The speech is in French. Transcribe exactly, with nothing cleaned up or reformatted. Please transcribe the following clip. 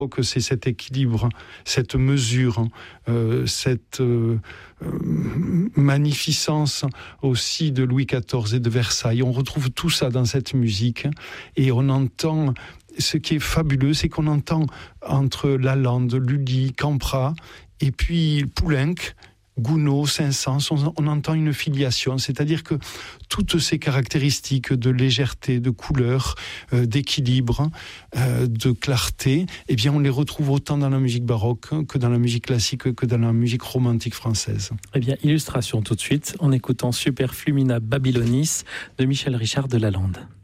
que c'est cet équilibre, cette mesure, euh, cette euh, magnificence aussi de Louis quatorze et de Versailles. On retrouve tout ça dans cette musique et on entend, ce qui est fabuleux, c'est qu'on entend entre Lalande, Lully, Campra et puis Poulenc, Gounod, Saint-Saëns, on, on entend une filiation, c'est-à-dire que toutes ces caractéristiques de légèreté, de couleur, euh, d'équilibre, euh, de clarté, eh bien on les retrouve autant dans la musique baroque que dans la musique classique, que dans la musique romantique française. Eh bien, illustration tout de suite, en écoutant Superflumina Babylonis de Michel Richard de Lalande.